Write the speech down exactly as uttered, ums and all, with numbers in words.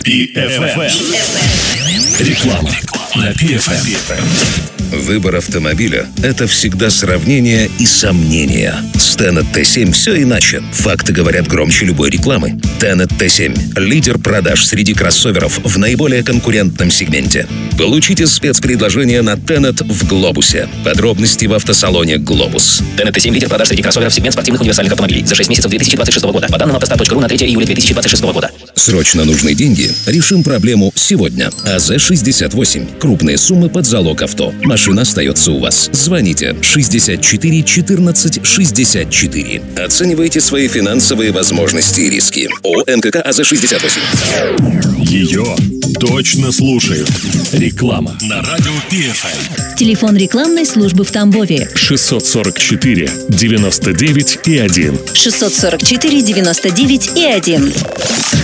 пи эф эм. Реклама на пи эф эм. Выбор автомобиля – это всегда сравнение и сомнения. С Tenet ти семь все иначе. Факты говорят громче любой рекламы. Tenet ти семь – лидер продаж среди кроссоверов в наиболее конкурентном сегменте. Получите спецпредложение на Tenet в Глобусе. Подробности в автосалоне «Глобус». Tenet ти семь – лидер продаж среди кроссоверов, сегмент спортивных универсальных автомобилей. За шесть месяцев две тысячи двадцать шестого года. По данным автостат точка ру на третье июля две тысячи двадцать шестого года. Срочно нужны деньги? Решим проблему сегодня. АЗ шестьдесят восемь. Крупные суммы под залог авто. Машина остается у вас. Звоните шестьдесят четыре четырнадцать шестьдесят четыре. Оценивайте свои финансовые возможности и риски. ООО МКК АЗ шестьдесят восемь. Ее точно слушают. Реклама на радио пи эф эм. Телефон рекламной службы в Тамбове шестьсот сорок четыре девяносто девять и один. шестьсот сорок четыре девяносто девять и один.